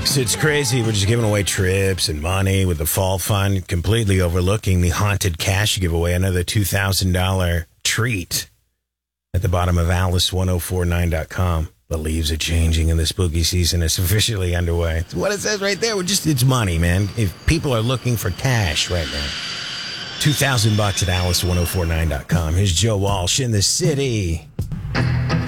So it's crazy. We're just giving away trips and money with the fall fund, completely overlooking the haunted cash giveaway. Another $2,000 treat at the bottom of Alice1049.com. The leaves are changing and the spooky season is officially underway. It's what it says right there. It's money, man. If people are looking for cash right now. $2,000 at Alice1049.com. Here's Joe Walsh in the city.